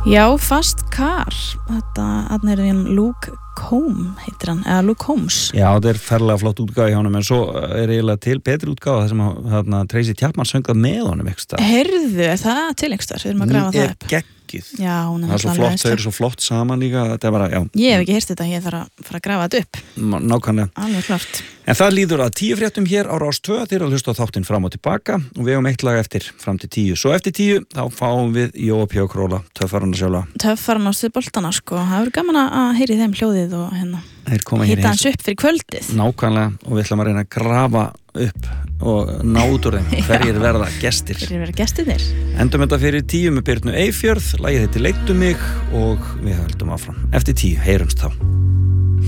Já, Fast Car. Þetta er því Luke Combs heitir hann, eða Luke Combs. Já, þetta ferlega flott útgáfa hjá honum, en svo eiginlega til betri útgáfa þar sem Tracy Chapman söngað með honum einhvers staðar. Heyrðu, það til einhverstaðar, við erum að grafa það upp. Geggjuð. Já, hún það svo flott, þau eru svo flott saman líka, þetta bara, já. Ég hef ekki heyrt þetta, ég þarf að fara að grafa þetta upp. Nákvæmlega. Alveg klart. En það líður að 10 fréttum hér á Rás 2, þeir að hlusta á þáttinn fram og tilbaka og við höfum eitt lag eftir fram til 10. Svo eftir 10 þá fáum við Jóa P. Króla, töffarana sjálfa. Töffarana á stuðboltana, sko. Það verður gaman að heyri þeim hljóðið og hita hans upp fyrir kvöldið. Nákvæmlega, og við ætlum að reyna að grafa upp og ná út úr þeim hverjir verða gestir. Hverjir verða gestirnir. Endum þetta fyrir 10 með Birnu Eyfjörð, lagið heitir Leittu mig og við höldum áfram. Eftir 10, heyrumst þá.